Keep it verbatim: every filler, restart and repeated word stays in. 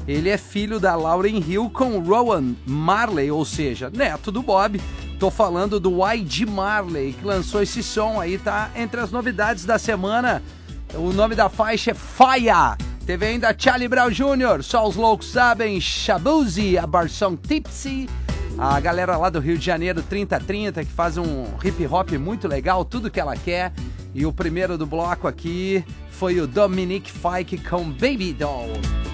Ele é filho da Lauryn Hill com Rowan Marley, ou seja, neto do Bob. Tô falando do Y G Marley, que lançou esse som aí, tá entre as novidades da semana. O nome da faixa é Fire. Teve ainda Charlie Brown Júnior, só os loucos sabem, Shabuzi, a versão Tipsy, a galera lá do Rio de Janeiro, trinta trinta, que faz um hip hop muito legal, tudo que ela quer. E o primeiro do bloco aqui foi o Dominic Fike com Baby Doll.